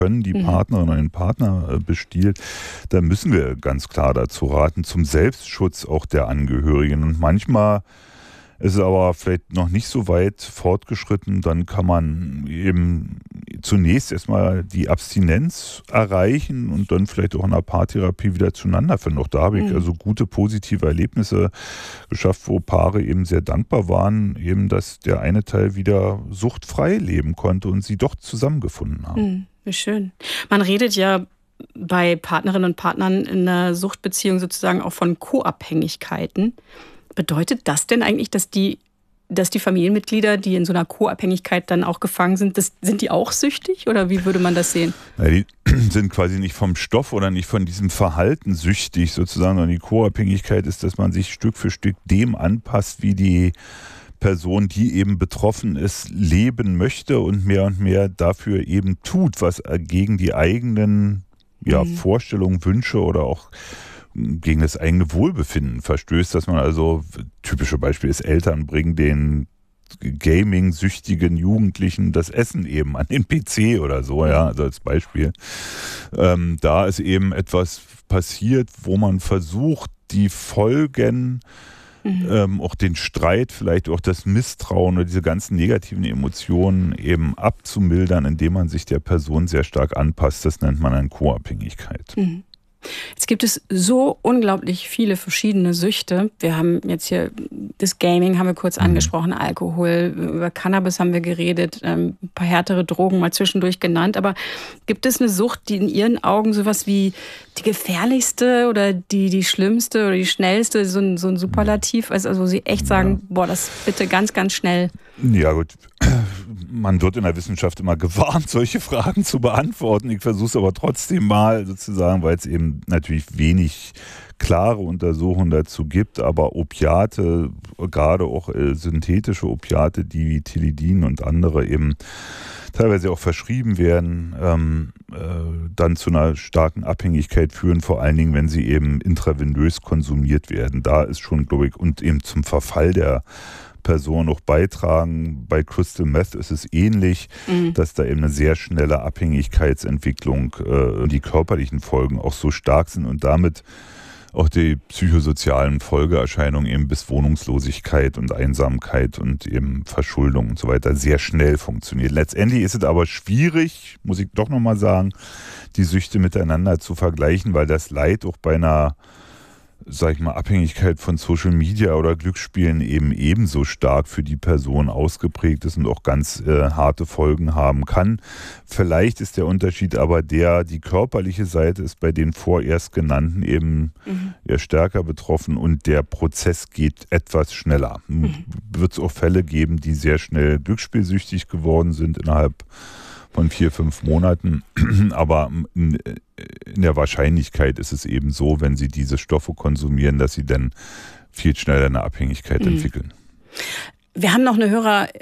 die Partnerin oder den Partner bestiehlt, da müssen wir ganz klar dazu raten, zum Selbstschutz auch der Angehörigen. Und manchmal ist es aber vielleicht noch nicht so weit fortgeschritten, dann kann man eben zunächst erstmal die Abstinenz erreichen und dann vielleicht auch in der Paartherapie wieder zueinander finden. Auch da habe ich also gute positive Erlebnisse geschafft, wo Paare eben sehr dankbar waren, eben, dass der eine Teil wieder suchtfrei leben konnte und sie doch zusammengefunden haben. Wie schön. Man redet ja bei Partnerinnen und Partnern in einer Suchtbeziehung sozusagen auch von Co-Abhängigkeiten. Bedeutet das denn eigentlich, dass die Familienmitglieder, die in so einer Co-Abhängigkeit dann auch gefangen sind, sind die auch süchtig oder wie würde man das sehen? Ja, die sind quasi nicht vom Stoff oder nicht von diesem Verhalten süchtig sozusagen, sondern die Co-Abhängigkeit ist, dass man sich Stück für Stück dem anpasst, wie die Person, die eben betroffen ist, leben möchte und mehr dafür eben tut, was gegen die eigenen Vorstellungen, Wünsche oder auch gegen das eigene Wohlbefinden verstößt, dass man also, typische Beispiel ist, Eltern bringen den Gaming-süchtigen Jugendlichen das Essen eben an den PC oder so, ja, also als Beispiel. Da ist eben etwas passiert, wo man versucht, die Folgen, auch den Streit, vielleicht auch das Misstrauen oder diese ganzen negativen Emotionen eben abzumildern, indem man sich der Person sehr stark anpasst. Das nennt man dann Co-Abhängigkeit. Jetzt gibt es so unglaublich viele verschiedene Süchte. Wir haben jetzt hier das Gaming, haben wir kurz angesprochen, Alkohol, über Cannabis haben wir geredet, ein paar härtere Drogen mal zwischendurch genannt. Aber gibt es eine Sucht, die in Ihren Augen sowas wie die gefährlichste oder die schlimmste oder die schnellste, so ein Superlativ, also wo Sie echt sagen, boah, das bitte ganz, ganz schnell? Ja gut, man wird in der Wissenschaft immer gewarnt, solche Fragen zu beantworten. Ich versuche es aber trotzdem mal sozusagen, weil es eben natürlich wenig klare Untersuchungen dazu gibt, aber Opiate, gerade auch synthetische Opiate, die Tilidin und andere eben teilweise auch verschrieben werden, dann zu einer starken Abhängigkeit führen, vor allen Dingen, wenn sie eben intravenös konsumiert werden. Da ist schon, glaube ich, und eben zum Verfall der Person auch beitragen. Bei Crystal Meth ist es ähnlich, dass da eben eine sehr schnelle Abhängigkeitsentwicklung und die körperlichen Folgen auch so stark sind und damit auch die psychosozialen Folgeerscheinungen eben bis Wohnungslosigkeit und Einsamkeit und eben Verschuldung und so weiter sehr schnell funktioniert. Letztendlich ist es aber schwierig, muss ich doch nochmal sagen, die Süchte miteinander zu vergleichen, weil das Leid auch bei einer, sag ich mal, Abhängigkeit von Social Media oder Glücksspielen eben ebenso stark für die Person ausgeprägt ist und auch ganz harte Folgen haben kann. Vielleicht ist der Unterschied aber die körperliche Seite ist bei den vorerst genannten eben eher stärker betroffen und der Prozess geht etwas schneller. Wird es auch Fälle geben, die sehr schnell glücksspielsüchtig geworden sind innerhalb von 4-5 Monaten, aber in der Wahrscheinlichkeit ist es eben so, wenn sie diese Stoffe konsumieren, dass sie dann viel schneller eine Abhängigkeit entwickeln. Wir haben noch eine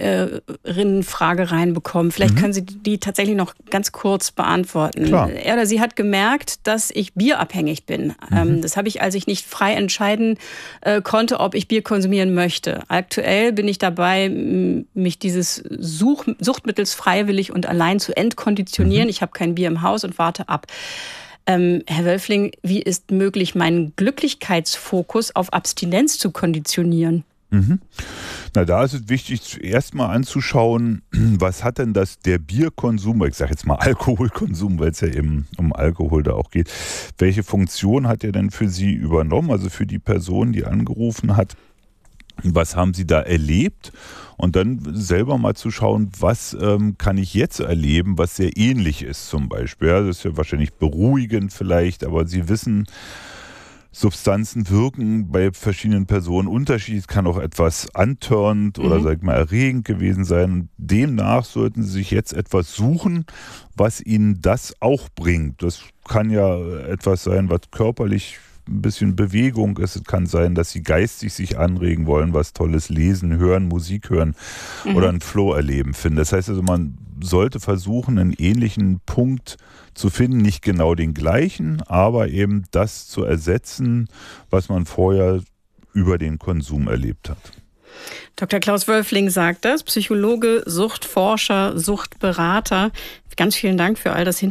Hörerinnenfrage reinbekommen. Vielleicht können Sie die tatsächlich noch ganz kurz beantworten. Klar. Er oder sie hat gemerkt, dass ich bierabhängig bin. Das habe ich, als ich nicht frei entscheiden konnte, ob ich Bier konsumieren möchte. Aktuell bin ich dabei, mich dieses Suchtmittels freiwillig und allein zu entkonditionieren. Ich habe kein Bier im Haus und warte ab. Herr Wölfling, wie ist möglich, meinen Glücklichkeitsfokus auf Abstinenz zu konditionieren? Na, da ist es wichtig, zuerst mal anzuschauen, was hat denn der Bierkonsum, ich sage jetzt mal Alkoholkonsum, weil es ja eben um Alkohol da auch geht, welche Funktion hat er denn für Sie übernommen, also für die Person, die angerufen hat? Was haben Sie da erlebt? Und dann selber mal zu schauen, was kann ich jetzt erleben, was sehr ähnlich ist zum Beispiel. Ja, das ist ja wahrscheinlich beruhigend vielleicht, aber Sie wissen, Substanzen wirken bei verschiedenen Personen unterschiedlich, kann auch etwas antörnend oder sag ich mal erregend gewesen sein. Demnach sollten Sie sich jetzt etwas suchen, was Ihnen das auch bringt. Das kann ja etwas sein, was körperlich ein bisschen Bewegung ist. Es kann sein, dass Sie geistig sich anregen wollen, was Tolles lesen, hören, Musik hören oder einen Flow erleben finden. Das heißt also, man sollte versuchen, einen ähnlichen Punkt zu finden, nicht genau den gleichen, aber eben das zu ersetzen, was man vorher über den Konsum erlebt hat. Dr. Klaus Wölfling sagt das, Psychologe, Suchtforscher, Suchtberater. Ganz vielen Dank für all das